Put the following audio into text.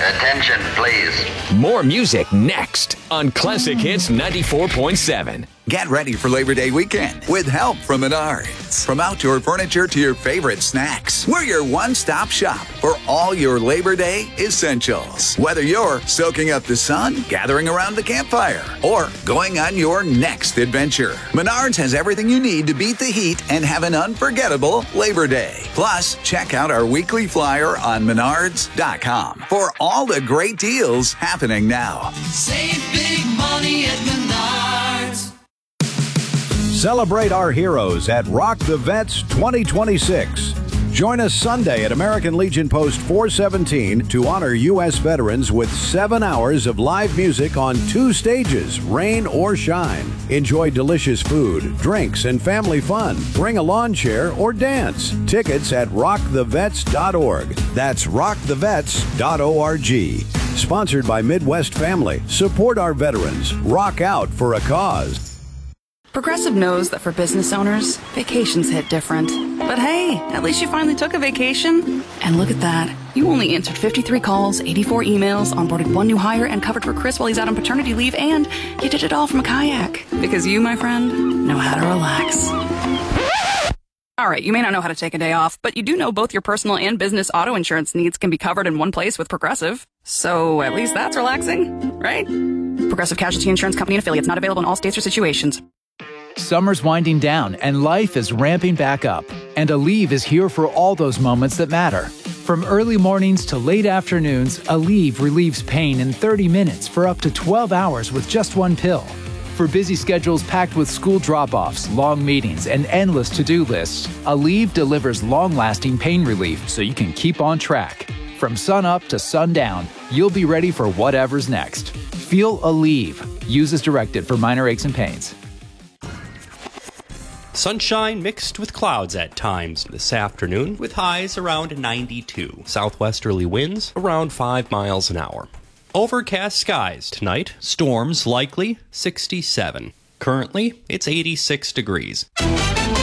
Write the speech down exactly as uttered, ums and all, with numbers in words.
Attention, please. More music next on Classic Hits ninety-four point seven. Get ready for Labor Day weekend with help from Menards. From outdoor furniture to your favorite snacks, we're your one-stop shop for all your Labor Day essentials. Whether you're soaking up the sun, gathering around the campfire, or going on your next adventure, Menards has everything you need to beat the heat and have an unforgettable Labor Day. Plus, check out our weekly flyer on menards dot com for all the great deals happening now. Save big money at Menards. Celebrate our heroes at Rock the Vets twenty twenty-six. Join us Sunday at American Legion Post four seventeen to honor U S veterans with seven hours of live music on two stages, rain or shine. Enjoy delicious food, drinks, and family fun. Bring a lawn chair or dance. Tickets at rock the vets dot org. That's rock the vets dot org. Sponsored by Midwest Family. Support our veterans. Rock out for a cause. Progressive knows that for business owners, vacations hit different. But hey, at least you finally took a vacation. And look at that. You only answered fifty-three calls, eighty-four emails, onboarded one new hire, and covered for Chris while he's out on paternity leave, and you did it all from a kayak. Because you, my friend, know how to relax. All right, you may not know how to take a day off, but you do know both your personal and business auto insurance needs can be covered in one place with Progressive. So at least that's relaxing, right? Progressive Casualty Insurance Company and Affiliates, not available in all states or situations. Summer's winding down and life is ramping back up. And Aleve is here for all those moments that matter. From early mornings to late afternoons, Aleve relieves pain in thirty minutes for up to twelve hours with just one pill. For busy schedules packed with school drop-offs, long meetings, and endless to-do lists, Aleve delivers long-lasting pain relief so you can keep on track. From sun up to sundown, you'll be ready for whatever's next. Feel Aleve. Use as directed for minor aches and pains. Sunshine mixed with clouds at times this afternoon, with highs around ninety-two. Southwesterly winds around five miles an hour. Overcast skies tonight. Storms likely, sixty-seven. Currently, it's eighty-six degrees.